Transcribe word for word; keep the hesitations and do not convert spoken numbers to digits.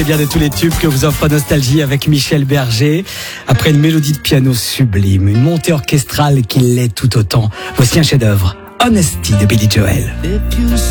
profitez bien de tous les tubes que vous offre Nostalgie avec Michel Berger. Après une mélodie de piano sublime, une montée orchestrale qui l'est tout autant, voici un chef-d'œuvre, Honesty de Billy Joel.